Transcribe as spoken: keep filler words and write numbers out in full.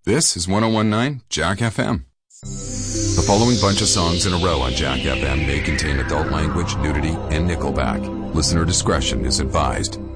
This is one oh one point nine Jack F M. The following bunch of songs in a row on Jack F M may contain adult language, nudity, and Nickelback. Listener discretion is advised.